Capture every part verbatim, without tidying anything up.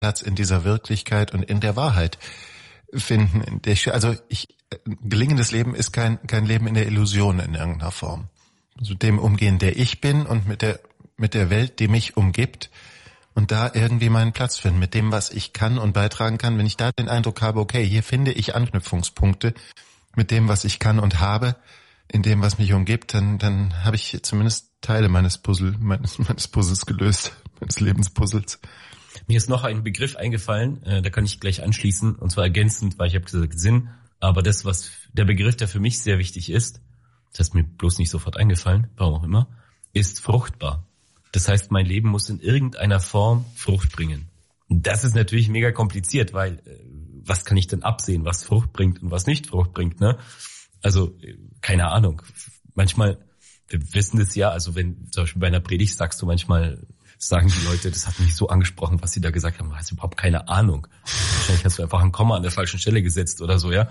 Platz in dieser Wirklichkeit und in der Wahrheit finden. In der, also ich, gelingendes Leben ist kein kein Leben in der Illusion in irgendeiner Form. Also dem umgehen, der ich bin und mit der mit der Welt, die mich umgibt und da irgendwie meinen Platz finden, mit dem, was ich kann und beitragen kann. Wenn ich da den Eindruck habe, okay, hier finde ich Anknüpfungspunkte mit dem, was ich kann und habe, in dem, was mich umgibt, dann dann habe ich zumindest Teile meines Puzzle, meines, meines Puzzles gelöst, meines Lebenspuzzles. Mir ist noch ein Begriff eingefallen, äh, da kann ich gleich anschließen, und zwar ergänzend, weil ich habe gesagt Sinn, aber das, was der Begriff, der für mich sehr wichtig ist, das ist mir bloß nicht sofort eingefallen, warum auch immer, ist fruchtbar. Das heißt, mein Leben muss in irgendeiner Form Frucht bringen. Und das ist natürlich mega kompliziert, weil äh, was kann ich denn absehen, was Frucht bringt und was nicht Frucht bringt, ne? Also, äh, keine Ahnung. Manchmal, wir wissen das ja, also wenn zum Beispiel bei einer Predigt sagst du manchmal, sagen die Leute, das hat mich so angesprochen, was sie da gesagt haben, du hast überhaupt keine Ahnung. Wahrscheinlich hast du einfach ein Komma an der falschen Stelle gesetzt oder so, ja.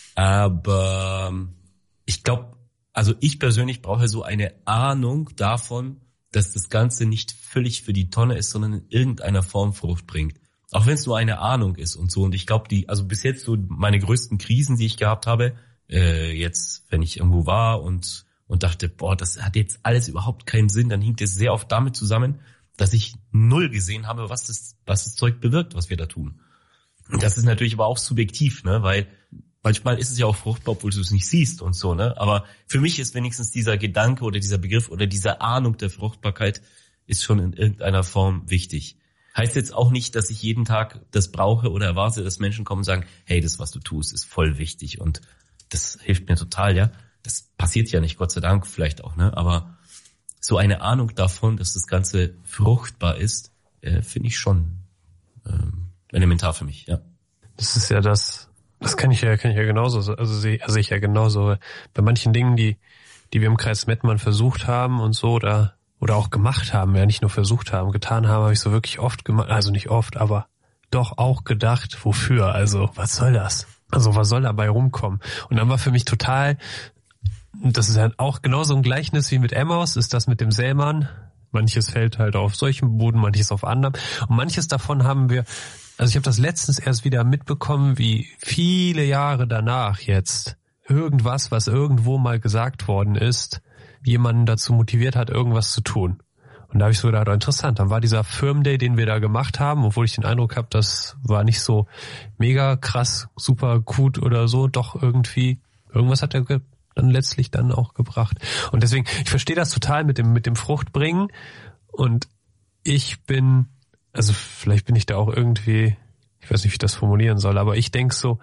Aber ich glaube, also ich persönlich brauche so eine Ahnung davon, dass das Ganze nicht völlig für die Tonne ist, sondern in irgendeiner Form Frucht bringt. Auch wenn es nur eine Ahnung ist und so. Und ich glaube, die, also bis jetzt so meine größten Krisen, die ich gehabt habe, äh, jetzt, wenn ich irgendwo war und und dachte, boah, das hat jetzt alles überhaupt keinen Sinn, dann hing das sehr oft damit zusammen, dass ich null gesehen habe, was das, was das Zeug bewirkt, was wir da tun. Und das ist natürlich aber auch subjektiv, ne, weil manchmal ist es ja auch fruchtbar, obwohl du es nicht siehst und so, ne. Aber für mich ist wenigstens dieser Gedanke oder dieser Begriff oder diese Ahnung der Fruchtbarkeit ist schon in irgendeiner Form wichtig. Heißt jetzt auch nicht, dass ich jeden Tag das brauche oder erwarte, dass Menschen kommen und sagen, hey, das, was du tust, ist voll wichtig und das hilft mir total, ja. Das passiert ja nicht, Gott sei Dank vielleicht auch, ne? Aber so eine Ahnung davon, dass das Ganze fruchtbar ist, äh, finde ich schon ähm, elementar für mich, ja. Das ist ja das, das kann ich ja, kann ich ja genauso, also sehe also ich ja genauso. Bei manchen Dingen, die, die wir im Kreis Mettmann versucht haben und so, oder, oder auch gemacht haben, ja nicht nur versucht haben, getan haben, habe ich so wirklich oft gemacht, also nicht oft, aber doch auch gedacht, wofür, also was soll das? Also was soll dabei rumkommen? Und dann war für mich total, das ist halt auch genauso ein Gleichnis wie mit Emmaus, ist das mit dem Sämann. Manches fällt halt auf solchen Boden, manches auf anderem. Und manches davon haben wir, also ich habe das letztens erst wieder mitbekommen, wie viele Jahre danach jetzt irgendwas, was irgendwo mal gesagt worden ist, jemanden dazu motiviert hat, irgendwas zu tun. Und da habe ich so gedacht, oh, interessant, dann war dieser Firmenday, den wir da gemacht haben, obwohl ich den Eindruck habe, das war nicht so mega krass, super gut oder so, doch irgendwie, irgendwas hat er ge- dann letztlich dann auch gebracht. Und deswegen, ich verstehe das total mit dem mit dem Fruchtbringen und ich bin, also vielleicht bin ich da auch irgendwie, ich weiß nicht, wie ich das formulieren soll, aber ich denke so,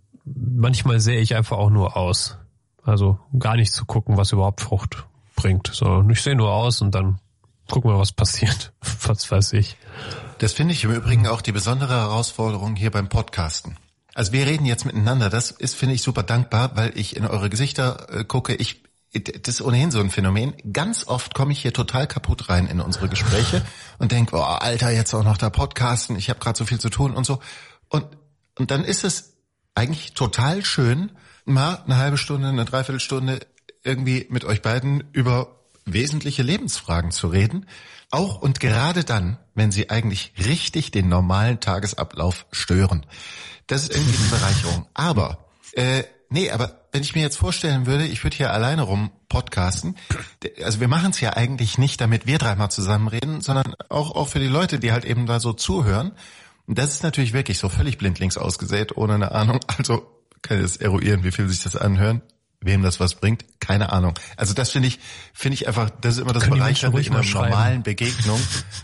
manchmal sehe ich einfach auch nur aus. Also gar nicht zu gucken, was überhaupt Frucht bringt. So, ich sehe nur aus und dann gucken wir, was passiert. Was weiß ich. Das finde ich im Übrigen auch die besondere Herausforderung hier beim Podcasten. Also wir reden jetzt miteinander, das ist, finde ich, super dankbar, weil ich in eure Gesichter äh, gucke. Ich, das ist ohnehin so ein Phänomen. Ganz oft komme ich hier total kaputt rein in unsere Gespräche und denke, oh, Alter, jetzt auch noch da Podcasten, ich habe gerade so viel zu tun und so. Und, und dann ist es eigentlich total schön, mal eine halbe Stunde, eine Dreiviertelstunde irgendwie mit euch beiden über wesentliche Lebensfragen zu reden. Auch und gerade dann, wenn sie eigentlich richtig den normalen Tagesablauf stören. Das ist irgendwie eine Bereicherung. Aber, äh, nee, aber wenn ich mir jetzt vorstellen würde, ich würde hier alleine rum podcasten, also wir machen es ja eigentlich nicht, damit wir dreimal zusammen reden, sondern auch, auch für die Leute, die halt eben da so zuhören. Und das ist natürlich wirklich so völlig blindlings ausgesät, ohne eine Ahnung. Also kann ich das eruieren, wie viel sich das anhören, wem das was bringt, keine Ahnung. Also das finde ich, finde ich einfach, das ist immer das Bereichernde in einer normalen Begegnung.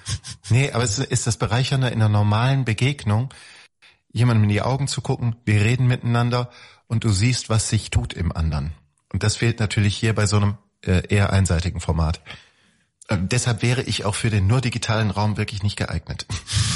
Nee, aber es ist das Bereichernde in einer normalen Begegnung, jemandem in die Augen zu gucken, wir reden miteinander und du siehst, was sich tut im anderen. Und das fehlt natürlich hier bei so einem äh, eher einseitigen Format. Äh, deshalb wäre ich auch für den nur digitalen Raum wirklich nicht geeignet.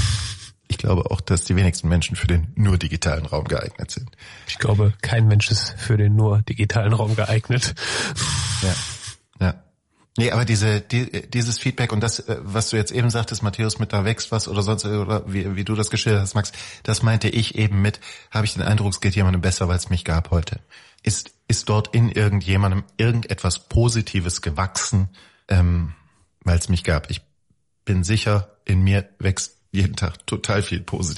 Ich glaube auch, dass die wenigsten Menschen für den nur digitalen Raum geeignet sind. Ich glaube, kein Mensch ist für den nur digitalen Raum geeignet. Ja, ja. Nee, aber diese, die, dieses Feedback und das, was du jetzt eben sagtest, Matthäus, mit da wächst was oder sonst, oder wie, wie du das geschildert hast, Max, das meinte ich eben mit, habe ich den Eindruck, es geht jemandem besser, weil es mich gab heute. Ist, ist dort in irgendjemandem irgendetwas Positives gewachsen, ähm, weil es mich gab. Ich bin sicher, in mir wächst jeden Tag total viel positiv.